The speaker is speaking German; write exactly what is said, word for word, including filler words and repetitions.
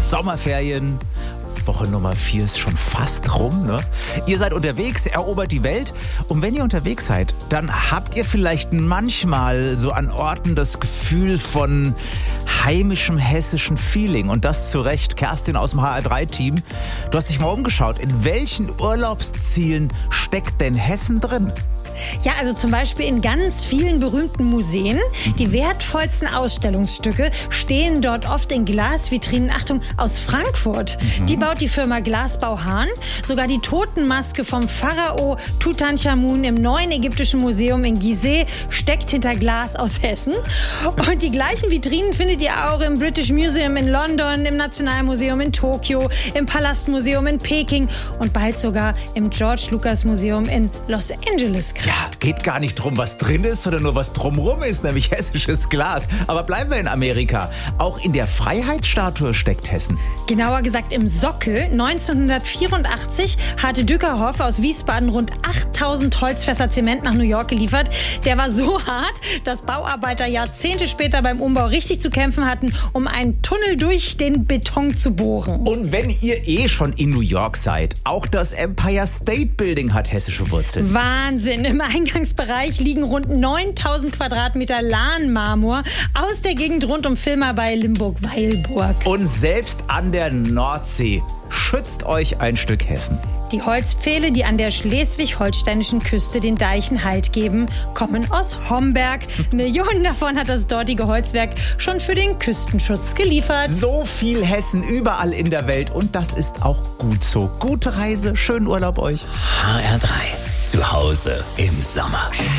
Sommerferien. Woche Nummer vier ist schon fast rum, ne? Ihr seid unterwegs, erobert die Welt. Und wenn ihr unterwegs seid, dann habt ihr vielleicht manchmal so an Orten das Gefühl von heimischem hessischen Feeling. Und das zu Recht. Kerstin aus dem H R drei Team. Du hast dich mal umgeschaut. In welchen Urlaubszielen steckt denn Hessen drin? Ja, also zum Beispiel in ganz vielen berühmten Museen. Die wertvollsten Ausstellungsstücke stehen dort oft in Glasvitrinen, Achtung, aus Frankfurt. Mhm. Die baut die Firma Glasbau Hahn. Sogar die Totenmaske vom Pharao Tutanchamun im neuen ägyptischen Museum in Gizeh steckt hinter Glas aus Hessen. Und die gleichen Vitrinen findet ihr auch im British Museum in London, im Nationalmuseum in Tokio, im Palastmuseum in Peking und bald sogar im George Lucas Museum in Los Angeles. Ja, geht gar nicht drum, was drin ist, sondern nur was drumrum ist, nämlich hessisches Glas. Aber bleiben wir in Amerika. Auch in der Freiheitsstatue steckt Hessen. Genauer gesagt im Sockel. neunzehnhundertvierundachtzig hatte Dückerhoff aus Wiesbaden rund achttausend Holzfässer Zement nach New York geliefert. Der war so hart, dass Bauarbeiter Jahrzehnte später beim Umbau richtig zu kämpfen hatten, um einen Tunnel durch den Beton zu bohren. Und wenn ihr eh schon in New York seid, auch das Empire State Building hat hessische Wurzeln. Wahnsinn! Im Eingangsbereich liegen rund neuntausend Quadratmeter Lahnmarmor aus der Gegend rund um Villmar bei Limburg-Weilburg. Und selbst an der Nordsee schützt euch ein Stück Hessen. Die Holzpfähle, die an der schleswig-holsteinischen Küste den Deichen Halt geben, kommen aus Homberg. Millionen davon hat das dortige Holzwerk schon für den Küstenschutz geliefert. So viel Hessen überall in der Welt und das ist auch gut so. Gute Reise, schönen Urlaub euch. H R drei. Zu Hause im Sommer.